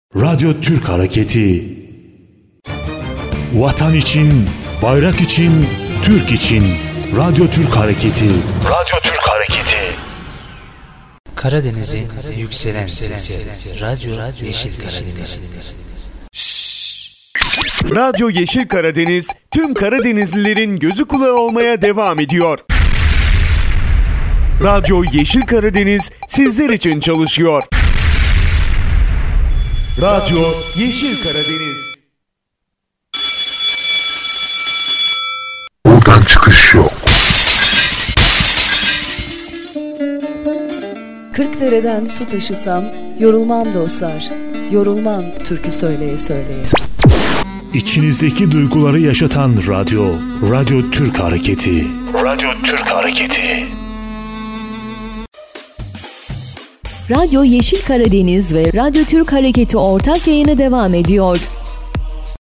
Radyo Türk Hareketi. Vatan için, bayrak için, Türk için. Radyo Türk Hareketi. Radyo Türk Hareketi. Karadeniz'in yükselen sesi. Radyo Yeşil Karadeniz. Radyo Yeşil Karadeniz, tüm Karadenizlilerin gözü kulağı olmaya devam ediyor. Radyo Yeşil Karadeniz sizler için çalışıyor. Radyo Yeşil Karadeniz. Buradan çıkış yok. Kırkdere'den su taşısam, yorulmam dostlar, yorulmam türkü söyleye söyleye. İçinizdeki duyguları yaşatan radyo, Radyo Türk Hareketi. Radyo Türk Hareketi. Radyo Yeşil Karadeniz ve Radyo Türk Hareketi ortak yayını devam ediyor.